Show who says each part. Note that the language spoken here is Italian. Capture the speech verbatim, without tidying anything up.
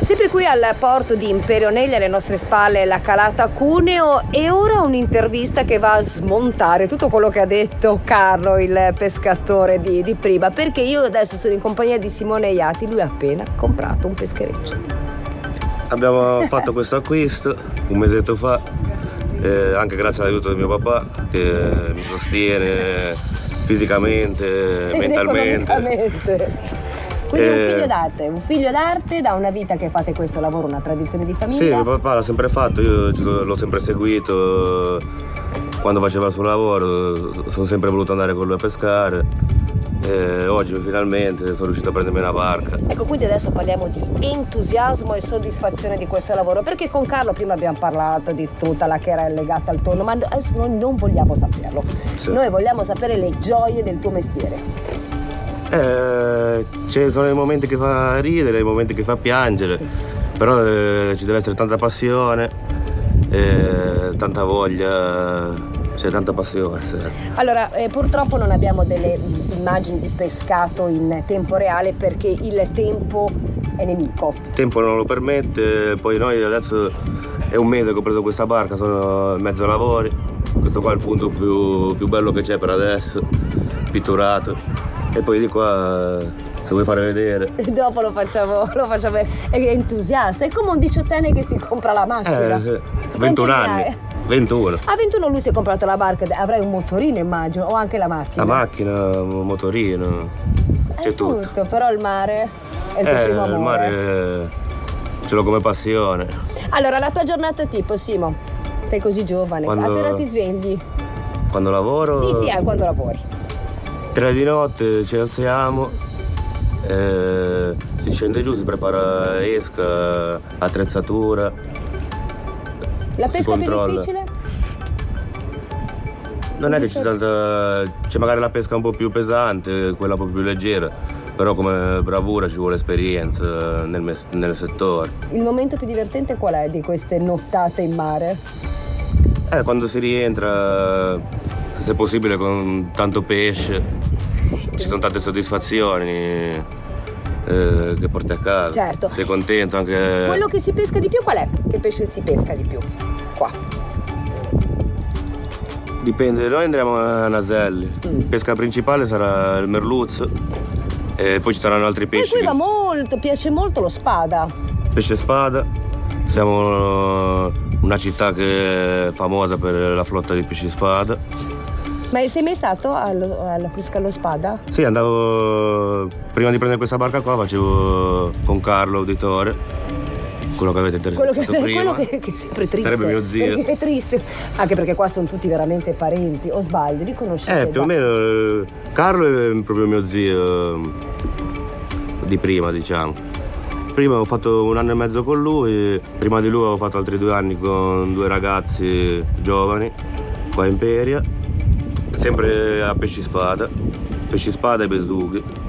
Speaker 1: Sempre qui al porto di Imperio Negli, alle nostre spalle la calata Cuneo, e ora un'intervista che va a smontare tutto quello che ha detto Carlo, il pescatore di, di prima, perché io adesso sono in compagnia di Simone Iati, lui ha appena comprato un peschereccio.
Speaker 2: Abbiamo fatto questo acquisto un mesetto fa, eh, anche grazie all'aiuto di mio papà che mi sostiene fisicamente,
Speaker 1: Ed
Speaker 2: mentalmente.
Speaker 1: Quindi
Speaker 2: Eh,
Speaker 1: un figlio d'arte, un figlio d'arte da una vita che fate questo lavoro, una tradizione di famiglia.
Speaker 2: Sì, mio papà l'ha sempre fatto, io l'ho sempre seguito, quando faceva il suo lavoro sono sempre voluto andare con lui a pescare e oggi finalmente sono riuscito a prendermi una barca.
Speaker 1: Ecco, quindi adesso parliamo di entusiasmo e soddisfazione di questo lavoro, perché con Carlo prima abbiamo parlato di tutta la che era legata al tonno, ma adesso noi non vogliamo saperlo.
Speaker 2: Sì.
Speaker 1: Noi vogliamo sapere le gioie del tuo mestiere.
Speaker 2: Eh, ci sono i momenti che fa ridere, i momenti che fa piangere, però eh, ci deve essere tanta passione, eh, tanta voglia, c'è tanta passione. Sì.
Speaker 1: Allora, eh, purtroppo non abbiamo delle immagini di pescato in tempo reale perché il tempo è nemico.
Speaker 2: Il tempo non lo permette, poi noi adesso è un mese che ho preso questa barca, sono in mezzo ai lavori, questo qua è il punto più, più bello che c'è per adesso, pitturato. E poi di qua, se vuoi fare vedere.
Speaker 1: Dopo lo facciamo, lo facciamo. È entusiasta, è come un diciottenne che si compra la macchina.
Speaker 2: Eh, sì. ventuno
Speaker 1: Quanti
Speaker 2: anni. ventuno.
Speaker 1: A ventuno lui si è comprato la barca, avrai un motorino immagino, o anche la macchina.
Speaker 2: La macchina, un motorino, c'è
Speaker 1: È
Speaker 2: tutto.
Speaker 1: tutto, però il mare è il tuo
Speaker 2: Eh,
Speaker 1: primo amore.
Speaker 2: il mare ce l'ho come passione.
Speaker 1: Allora, la tua giornata tipo, Simo, sei così giovane,
Speaker 2: Quando-
Speaker 1: a che ora ti svegli?
Speaker 2: Quando lavoro,
Speaker 1: Sì, sì, eh, quando lavori.
Speaker 2: tre di notte ci alziamo, eh, si scende giù, si prepara esca, attrezzatura.
Speaker 1: La
Speaker 2: si
Speaker 1: pesca più
Speaker 2: controlla.
Speaker 1: difficile?
Speaker 2: Non è che c'è tanta, c'è magari la pesca un po' più pesante, quella un po' più leggera, però come bravura ci vuole esperienza nel, mes- nel settore.
Speaker 1: Il momento più divertente qual è di queste nottate in mare?
Speaker 2: Eh, quando si rientra, se possibile con tanto pesce, ci sono tante soddisfazioni eh, che porti a casa.
Speaker 1: Certo.
Speaker 2: Sei contento anche.
Speaker 1: Quello che si pesca di più qual è? Che pesce si pesca di più? Qua.
Speaker 2: Dipende, noi andremo a Naselli.
Speaker 1: Mm.
Speaker 2: Pesca principale sarà il merluzzo e poi ci saranno altri
Speaker 1: E
Speaker 2: pesci.
Speaker 1: qui va molto, piace molto lo spada.
Speaker 2: Pesce spada. Siamo una città che è famosa per la flotta di pesci spada.
Speaker 1: Ma sei mai stato allo- alla pesca allo spada?
Speaker 2: Sì, andavo. Prima di prendere questa barca qua facevo con Carlo Uditore, quello che avete
Speaker 1: Quello che,
Speaker 2: intervistato prima.
Speaker 1: quello che, che è sempre triste.
Speaker 2: Sarebbe mio zio.
Speaker 1: È triste. Anche perché qua sono tutti veramente parenti, o sbaglio, li conoscete?
Speaker 2: Eh, più o
Speaker 1: da-
Speaker 2: meno. eh, Carlo è proprio mio zio eh, di prima, diciamo. Prima ho fatto un anno e mezzo con lui, prima di lui avevo fatto altri due anni con due ragazzi giovani qua a Imperia, sempre a pesci spada, pesci spada e besughi.